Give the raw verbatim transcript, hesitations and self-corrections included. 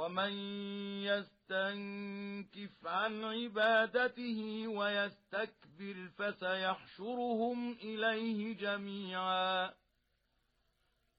ومن يستنكف عن عبادته ويستكبر فسيحشرهم إليه جميعا